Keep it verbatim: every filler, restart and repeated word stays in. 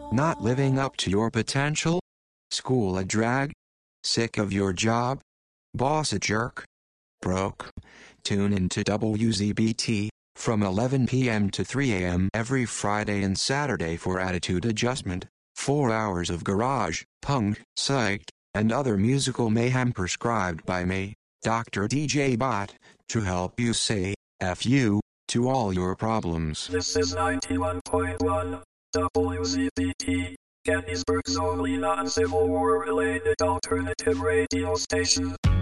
Not living up to your potential? School a drag? Sick of your job? Boss a jerk? Broke? Tune into W Z B T from eleven p m to three a m every Friday and Saturday for Attitude Adjustment. Four hours of garage, punk, psych, and other musical mayhem prescribed by me, Doctor D J Bot, to help you say F you to all your problems. This is ninety-one point one W Z B T, Gettysburg's only non-Civil War related alternative radio station.